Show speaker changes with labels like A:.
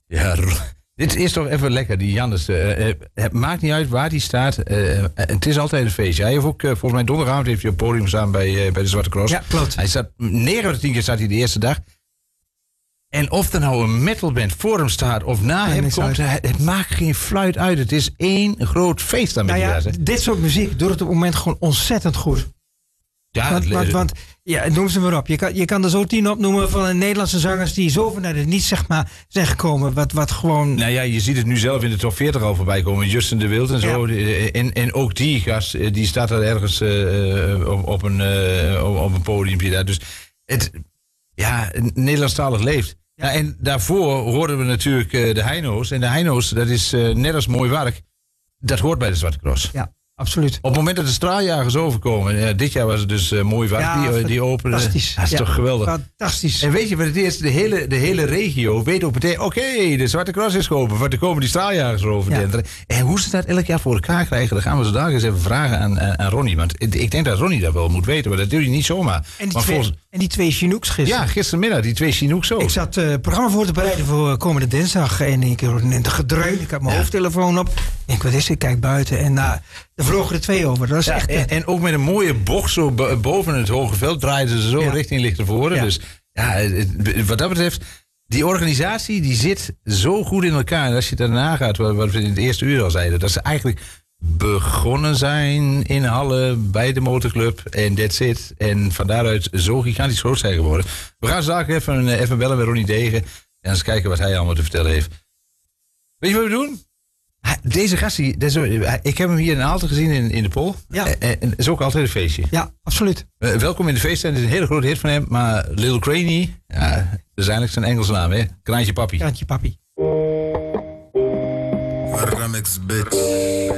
A: Ja, dit is toch even lekker, die Jannes. Het maakt niet uit waar die staat. Het is altijd een feestje. Hij heeft ook, volgens mij donderdagavond heeft hij op het podium staan bij de Zwarte Cross.
B: Ja, klopt.
A: Hij staat 9 uit de 10 keer staat hij de eerste dag. En of er nou een metalband voor hem staat of na hem komt, het maakt geen fluit uit. Het is één groot feest dan met
B: dit soort muziek doet het op het moment gewoon ontzettend goed.
A: Ja,
B: want noem ze maar op. Je kan er zo 10 opnoemen van Nederlandse zangers die zo vanuit het niets zeg maar, zijn gekomen. Wat gewoon...
A: Nou ja, je ziet het nu zelf in de top 40 al voorbij komen. Justin de Wild en zo. Ja. En ook die gast, die staat er ergens op een podiumpje daar. Dus Nederlandstalig leeft. Ja. Ja, en daarvoor hoorden we natuurlijk de Heino's. En de Heino's, dat is net als Mooi Werk. Dat hoort bij de Zwarte Cross.
B: Ja. Absoluut.
A: Op het moment dat de straaljagers overkomen. Dit jaar was het dus Mooi Werk die opende.
B: Fantastisch.
A: Dat is toch geweldig.
B: Fantastisch.
A: En weet je wat het is? De hele regio weet ook meteen... Oké, de Zwarte Cross is geopend. Want er komen die straaljagers over denderen. En hoe ze dat elk jaar voor elkaar krijgen... dan gaan we zo daar eens even vragen aan Ronnie. Want ik denk dat Ronnie dat wel moet weten. Maar dat doe je niet zomaar.
B: En die twee Chinooks gisteren.
A: Ja, gistermiddag. Die twee Chinooks ook.
B: Ik zat het programma voor te bereiden voor komende dinsdag. En ik hoorde de gedreun. Ik had mijn hoofdtelefoon op. Ik denk, wat is dit? Ik kijk buiten. En er vlogen er 2 over. Dat is echt...
A: En ook met een mooie bocht zo boven het hoge veld draaiden ze zo richting Lichtenvoorde. Ja. Dus wat dat betreft, die organisatie die zit zo goed in elkaar. En als je daarna gaat, wat we in het eerste uur al zeiden, dat ze eigenlijk begonnen zijn in Halle bij de motorclub en that's it. En van daaruit zo gigantisch groot zijn geworden. We gaan straks even bellen met Ronnie Degen en eens kijken wat hij allemaal te vertellen heeft. Weet je wat we doen? Deze gast, ik heb hem hier in Aalten gezien in de Pol. Ja. En het is ook altijd een feestje.
B: Ja, absoluut.
A: Welkom in de feesttent. Het is een hele grote hit van hem. Maar Lil Craney, dat is eigenlijk zijn Engelse naam, hè? Kraantje Papi.
B: Kraantje Papi.
C: Remix, bitch.